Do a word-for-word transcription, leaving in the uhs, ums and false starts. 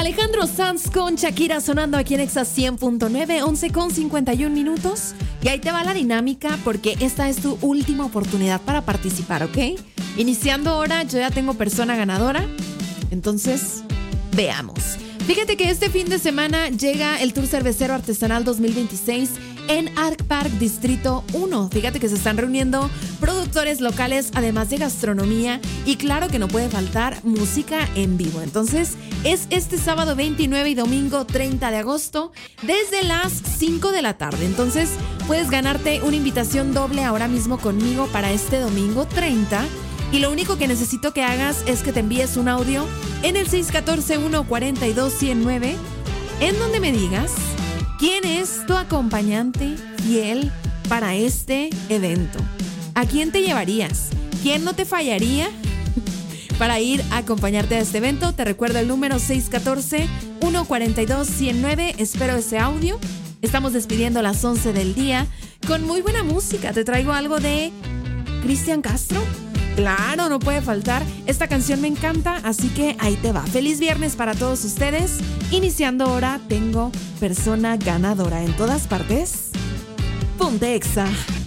Alejandro Sanz con Shakira sonando aquí en Exa cien punto nueve, once con cincuenta y un minutos. Y ahí te va la dinámica porque esta es tu última oportunidad para participar, ¿ok? Iniciando ahora, yo ya tengo persona ganadora. Entonces, veamos. Fíjate que este fin de semana llega el Tour Cervecero Artesanal dos mil veintiséis en Arc Park Distrito uno. Fíjate que se están reuniendo productores locales, además de gastronomía, y claro que no puede faltar música en vivo. Entonces, es este sábado veintinueve y domingo treinta de agosto desde las cinco de la tarde. Entonces, puedes ganarte una invitación doble ahora mismo conmigo para este domingo treinta. Y lo único que necesito que hagas es que te envíes un audio en el seis uno cuatro, uno cuatro dos, uno cero nueve, en donde me digas quién es tu acompañante fiel para este evento. ¿A quién te llevarías? ¿Quién no te fallaría para ir a acompañarte a este evento? Te recuerdo el número seis uno cuatro, uno cuatro dos, uno cero nueve. Espero ese audio. Estamos despidiendo a las once del día con muy buena música. Te traigo algo de Cristian Castro. Claro, no puede faltar. Esta canción me encanta, así que ahí te va. Feliz viernes para todos ustedes. Iniciando ahora, tengo persona ganadora en todas partes. Ponte Exa.